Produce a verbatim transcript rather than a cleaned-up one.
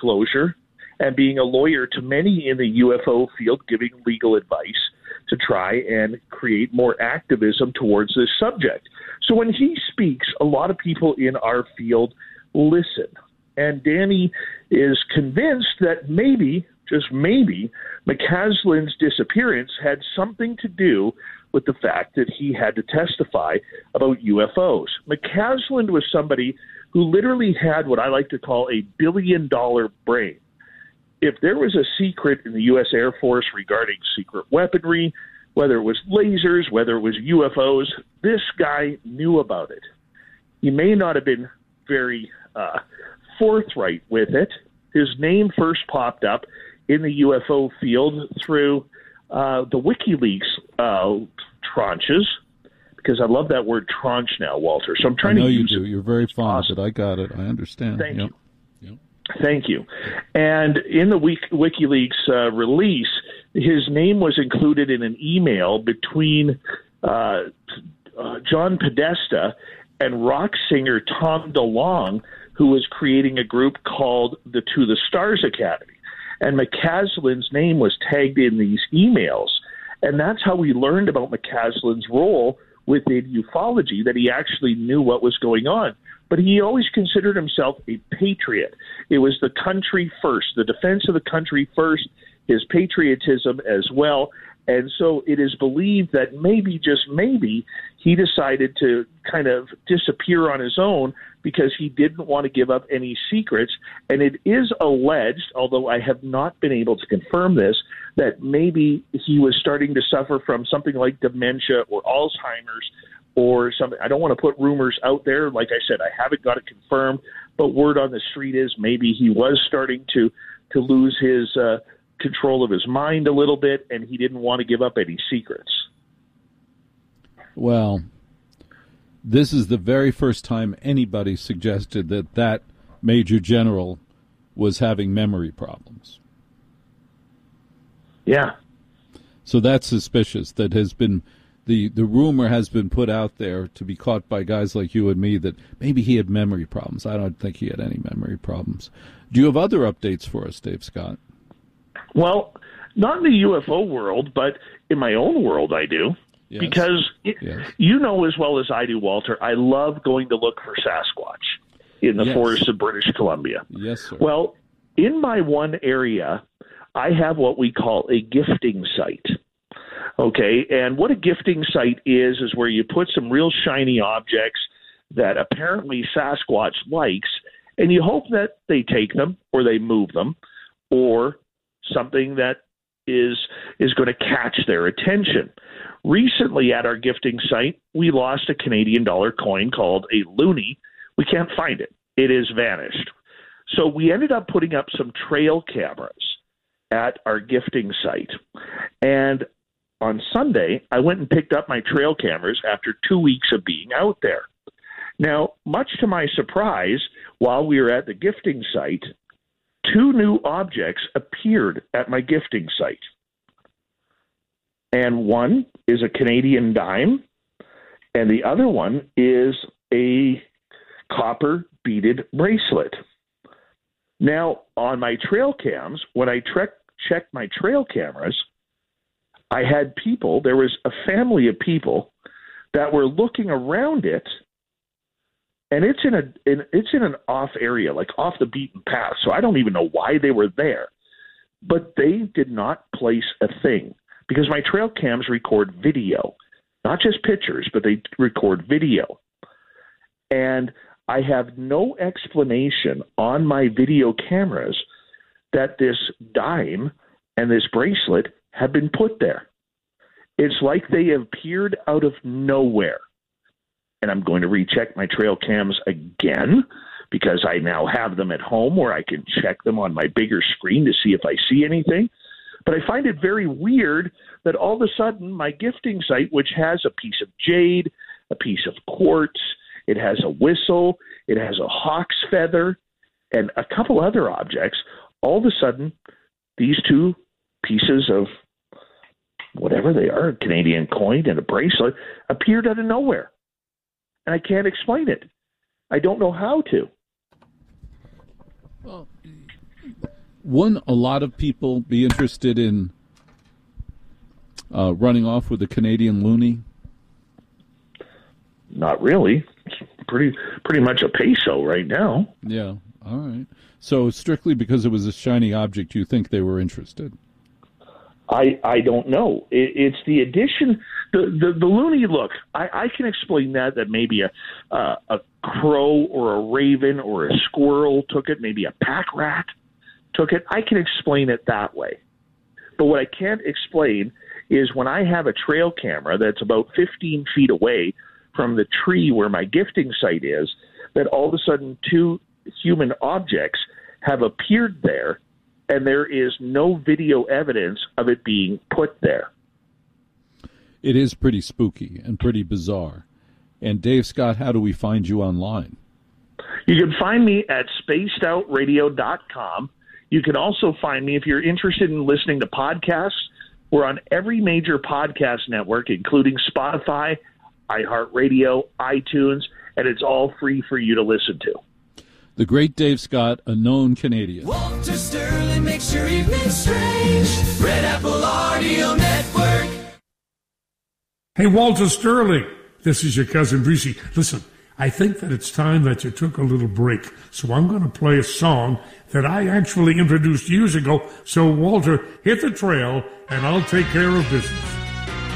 disclosure and being a lawyer to many in the U F O field, giving legal advice to try and create more activism towards this subject. So when he speaks, a lot of people in our field listen. And Danny is convinced that maybe, just maybe, McCaslin's disappearance had something to do with the fact that he had to testify about U F Os. McCaslin was somebody who literally had what I like to call a billion-dollar brain. If there was a secret in the U S Air Force regarding secret weaponry, whether it was lasers, whether it was U F Os, this guy knew about it. He may not have been very uh, forthright with it. His name first popped up in the U F O field through uh, the WikiLeaks uh, tranches, because I love that word tranche now, Walter. So I'm trying I know to you use do. it. You're very fond of it. I got it. I understand. Thank yep. you. Yep. Thank you. And in the Wiki, WikiLeaks uh, release, his name was included in an email between uh, uh, John Podesta and rock singer Tom DeLonge, who was creating a group called the To the Stars Academy. And McCaslin's name was tagged in these emails. And that's how we learned about McCaslin's role within ufology, that he actually knew what was going on. But he always considered himself a patriot. It was the country first, the defense of the country first, his patriotism as well. And so it is believed that maybe, just maybe, he decided to kind of disappear on his own because he didn't want to give up any secrets. And it is alleged, although I have not been able to confirm this, that maybe he was starting to suffer from something like dementia or Alzheimer's or something. I don't want to put rumors out there. Like I said, I haven't got it confirmed, but word on the street is maybe he was starting to, to lose his uh, control of his mind a little bit, and he didn't want to give up any secrets. Well, this is the very first time anybody suggested that that Major General was having memory problems. Yeah. So that's suspicious. That has been the the rumor has been put out there to be caught by guys like you and me that maybe he had memory problems. I don't think he had any memory problems. Do you have other updates for us, Dave Scott? Well, not in the U F O world, but in my own world I do. Yes. Because it, yes. you know as well as I do, Walter, I love going to look for Sasquatch in the yes. forests of British Columbia. Yes, sir. Well, in my one area, I have what we call a gifting site. Okay, and what a gifting site is, is where you put some real shiny objects that apparently Sasquatch likes, and you hope that they take them or they move them, or something that is is going to catch their attention. Recently at our gifting site, we lost a Canadian dollar coin called a loonie. We can't find it. It has vanished. So we ended up putting up some trail cameras at our gifting site. And on Sunday, I went and picked up my trail cameras after two weeks of being out there. Now, much to my surprise, while we were at the gifting site, two new objects appeared at my gifting site. And one is a Canadian dime, and the other one is a copper beaded bracelet. Now, on my trail cams, when I tre- checked my trail cameras, I had people, there was a family of people that were looking around it, and it's in a in, it's in an off area, like off the beaten path. So I don't even know why they were there, but they did not place a thing, because my trail cams record video, not just pictures, but they record video. And I have no explanation on my video cameras that this dime and this bracelet have been put there. It's like they appeared out of nowhere. And I'm going to recheck my trail cams again, because I now have them at home where I can check them on my bigger screen to see if I see anything. But I find it very weird that all of a sudden my gifting site, which has a piece of jade, a piece of quartz, it has a whistle, it has a hawk's feather, and a couple other objects, all of a sudden these two pieces of whatever they are, a Canadian coin and a bracelet, appeared out of nowhere. And I can't explain it. I don't know how to. Well, Wouldn't a lot of people be interested in uh, running off with the Canadian loonie? Not really. It's pretty pretty much a peso right now. Yeah. All right. So strictly because it was a shiny object, you think they were interested? I I don't know. It, it's the addition. The the, the loonie. Look, I, I can explain that that maybe a uh, a crow or a raven or a squirrel took it. Maybe a pack rat took it. I can explain it that way. But what I can't explain is when I have a trail camera that's about fifteen feet away from the tree where my gifting site is, that all of a sudden two human objects have appeared there, and there is no video evidence of it being put there. It is pretty spooky and pretty bizarre. And Dave Scott, how do we find you online? You can find me at spaced out radio dot com. You can also find me if you're interested in listening to podcasts. We're on every major podcast network, including Spotify, iHeartRadio, iTunes, and it's all free for you to listen to. The great Dave Scott, a known Canadian. Walter Sterling makes your evening strange. Red Apple Audio Network. Hey, Walter Sterling. This is your cousin Brucey. Listen, I think that it's time that you took a little break. So I'm going to play a song that I actually introduced years ago. So, Walter, hit the trail, and I'll take care of business.